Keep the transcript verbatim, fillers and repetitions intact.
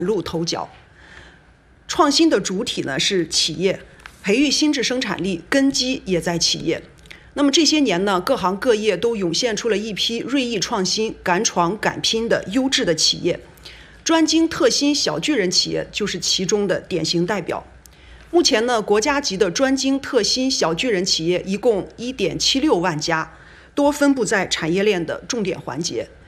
露头角。创新的主体呢是企业，培育新质生产力根基也在企业。那么这些年呢，各行各业都涌现出了一批锐意创新、敢闯敢拼的优质的企业，专精特新小巨人企业就是其中的典型代表。目前呢，国家级的专精特新小巨人企业一共 一点七六万家，多分布在产业链的重点环节。